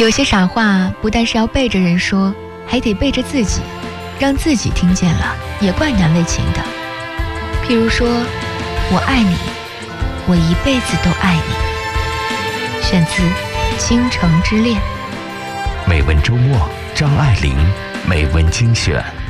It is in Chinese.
有些傻话不但是要背着人说，还得背着自己，让自己听见了也怪难为情的。譬如说，我爱你，我一辈子都爱你。选自《倾城之恋》。 美文周末，张爱玲美文精选。